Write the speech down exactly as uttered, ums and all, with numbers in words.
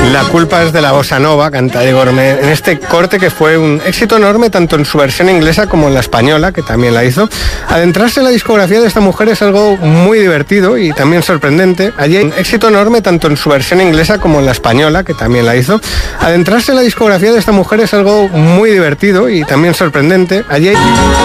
La culpa es de la bossa nova, canta Igor en este corte que fue un éxito enorme tanto en su versión inglesa como en la española, que también la hizo. Adentrarse en la discografía de esta mujer es algo muy divertido y también sorprendente. Allí hay un éxito enorme tanto en su versión inglesa como en la española, que también la hizo. Adentrarse en la discografía de esta mujer es algo muy divertido y también sorprendente. Allí hay...